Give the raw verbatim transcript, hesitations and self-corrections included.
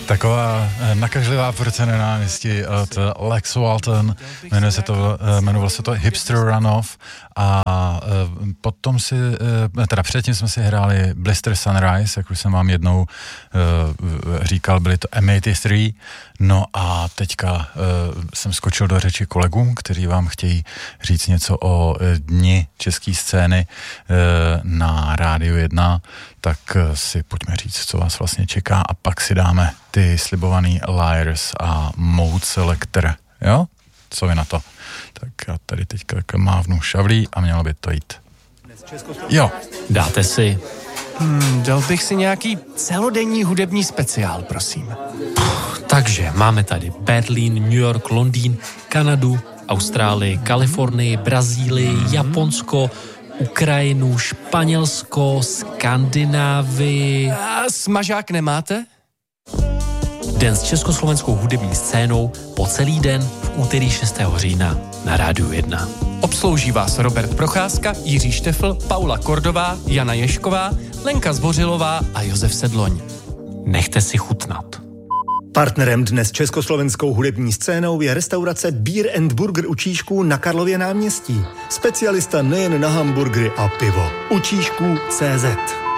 Taková nakažlivá porce nenávisti od Lex Walton, jmenuje se to, jmenovalo se to Hipster Runoff a potom si, teda předtím jsme si hráli Blister Sunrise, jak už jsem vám jednou říkal, byly to M osmdesát tři, no a teďka jsem skočil do řeči kolegům, kteří vám chtějí říct něco o dni české scény na Rádiu jedna, tak si pojďme říct, co vás vlastně čeká a pak si dáme ty slibovaný Liars a Mode Selector, jo? Co vy na to? Tak já tady teďka mávnu šavlí a mělo by to jít. Jo. Dáte si. Hmm, dal bych si nějaký celodenní hudební speciál, prosím. Puh, takže máme tady Berlín, New York, Londýn, Kanadu, Austrálii, Kalifornii, Brazílii, mm-hmm. Japonsko, Ukrajinu, Španělsko, Skandinávii. A smažák nemáte? Den s československou hudební scénou po celý den v úterý šestého října na Rádiu jedna. Obslouží vás Robert Procházka, Jiří Štefl, Paula Kordová, Jana Ješková, Lenka Zbořilová a Josef Sedloň. Nechte si chutnat. Partnerem dnes s československou hudební scénou je restaurace Beer and Burger u Číšků na Karlově náměstí. Specialista nejen na hamburgery a pivo. U Číšků tečka cé zet.